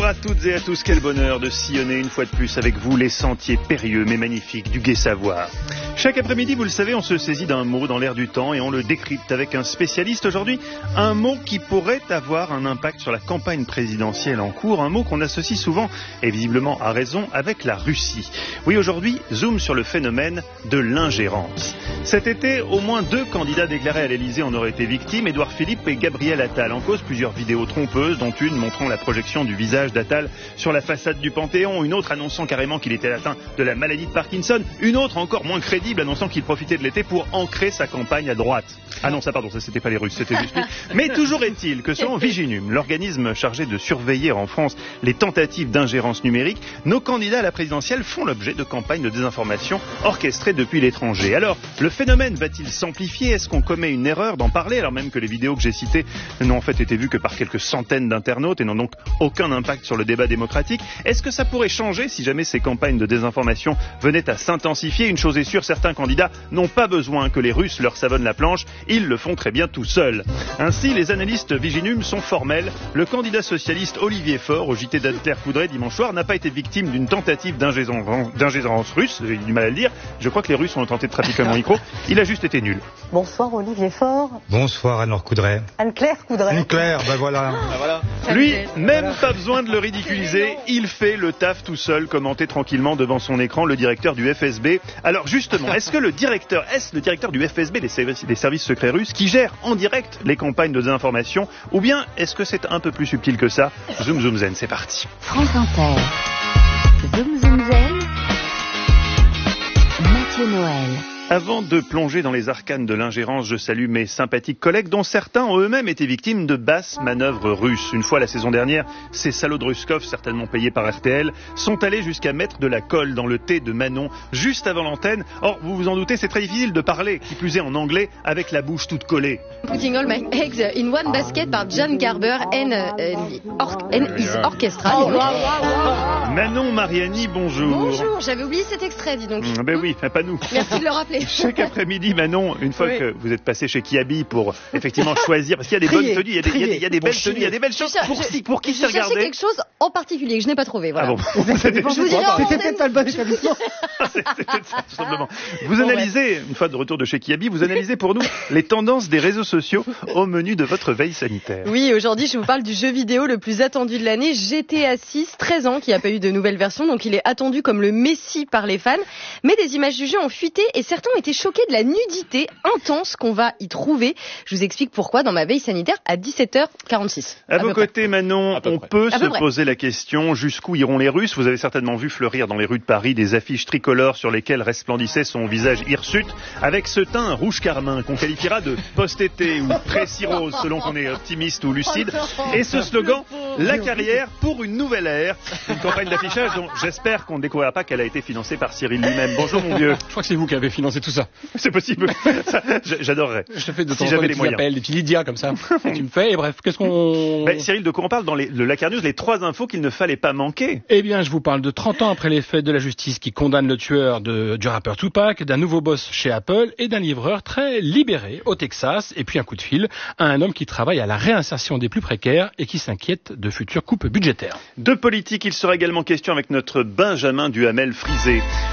à toutes et à tous, quel bonheur de sillonner une fois de plus avec vous les sentiers périlleux mais magnifiques du Gai Savoir. Chaque après-midi, vous le savez, on se saisit d'un mot dans l'air du temps et on le décrypte avec un spécialiste. Aujourd'hui, un mot qui pourrait avoir un impact sur la campagne présidentielle en cours, un mot qu'on associe souvent, et visiblement à raison, avec la Russie. Oui, aujourd'hui, zoom sur le phénomène de l'ingérence. Cet été, au moins 2 candidats déclarés à l'Elysée en auraient été victimes, Édouard Philippe et Gabriel Attal. En cause, plusieurs vidéos trompeuses, dont une montrant la projection du visage d'Attal sur la façade du Panthéon, une autre annonçant carrément qu'il était atteint de la maladie de Parkinson, une autre encore moins crédible annonçant qu'il profitait de l'été pour ancrer sa campagne à droite. Ah non, ça c'était pas les Russes, c'était juste lui. Mais toujours est-il que selon Viginum, l'organisme chargé de surveiller en France les tentatives d'ingérence numérique, nos candidats à la présidentielle font l'objet de campagnes de désinformation orchestrées depuis l'étranger. Alors, le phénomène va-t-il s'amplifier? Est-ce qu'on commet une erreur d'en parler, alors même que les vidéos que j'ai citées n'ont en fait été vues que par quelques centaines d'internautes et n'ont donc aucun impact sur le débat démocratique? Est-ce que ça pourrait changer si jamais ces campagnes de désinformation venaient à s'intensifier? Une chose est sûre, certains candidats n'ont pas besoin que les Russes leur savonnent la planche, ils le font très bien tout seuls. Ainsi, les analystes Viginum sont formels. Le candidat socialiste Olivier Faure, au JT d'Anne-Claire Coudray dimanche soir, n'a pas été victime d'une tentative d'ingérence russe, j'ai du mal à le dire, je crois que les Russes ont tenté de trafiquer mon micro, il a juste été nul. Bonsoir Olivier Faure. Bonsoir Anne-Laure Coudray. Anne-Claire Coudray. Anne-Claire, ben voilà. Lui, même pas besoin de le ridiculiser, il fait le taf tout seul, commenté tranquillement devant son écran, le directeur du FSB. Alors justement, est-ce le directeur du FSB, des services secrets russes, qui gère en direct les campagnes de désinformation, ou bien est-ce que c'est un peu plus subtil que ça? Zoom zoom zen, c'est parti. France Inter. Zoom zoom zen. Mathieu Noël. Avant de plonger dans les arcanes de l'ingérence, je salue mes sympathiques collègues dont certains ont eux-mêmes été victimes de basses manœuvres russes. Une fois la saison dernière, ces salauds de Ruskov, certainement payés par RTL, sont allés jusqu'à mettre de la colle dans le thé de Manon juste avant l'antenne. Or, vous vous en doutez, c'est très difficile de parler, qui plus est en anglais, avec la bouche toute collée. Putting all my eggs in one basket par John Garber and his orchestra. Manon Mariani, bonjour. Bonjour, j'avais oublié cet extrait, dis donc. Ben oui, pas nous. Merci de le rappeler. Chaque après-midi, Manon, une fois que vous êtes passé chez Kiabi pour effectivement choisir, parce qu'il y a des bonnes tenues, il y a des belles tenues, il y a des belles choses. Pour qui se regarder? Je cherchais quelque chose en particulier que je n'ai pas trouvé. Voilà. Ah bon. C'était peut-être pas le bon établissement. C'était ça, tout simplement. Vous analysez, une fois de retour de chez Kiabi, vous analysez pour nous les tendances des réseaux sociaux au menu de votre veille sanitaire. Oui, aujourd'hui, je vous parle du jeu vidéo le plus attendu de l'année, GTA 6, 13 ans, qui n'a pas eu de nouvelle version, donc il est attendu comme le messie par les fans. Mais des images du jeu ont fuité et certains ont été choqués de la nudité intense qu'on va y trouver. Je vous explique pourquoi dans ma veille sanitaire à 17h46. À vos côtés, Manon, on peut se poser la question, jusqu'où iront les Russes? Vous avez certainement vu fleurir dans les rues de Paris des affiches tricolores sur lesquelles resplendissait son visage hirsute, avec ce teint rouge carmin qu'on qualifiera de post-été ou pré-cirrhose selon qu'on est optimiste ou lucide. Et ce slogan, la carrière pour une nouvelle ère. Une campagne d'affichage dont j'espère qu'on ne découvrira pas qu'elle a été financée par Cyril lui-même. Bonjour mon vieux. Je crois que c'est vous qui avez financé tout ça. C'est possible. J'adorerais. Je te fais de temps si en temps j'avais des les moyens. appels, des petits Lydia comme ça. Tu me fais, et bref, qu'est-ce qu'on... Cyril, de quoi on parle dans le Lacar News, les 3 infos qu'il ne fallait pas manquer? Eh bien, je vous parle de 30 ans après les faits de la justice qui condamne le tueur du rappeur Tupac, d'un nouveau boss chez Apple et d'un livreur très libéré au Texas, et puis un coup de fil à un homme qui travaille à la réinsertion des plus précaires et qui s'inquiète de futures coupes budgétaires. De politique, il sera également question avec notre Benjamin Duhamel frisé.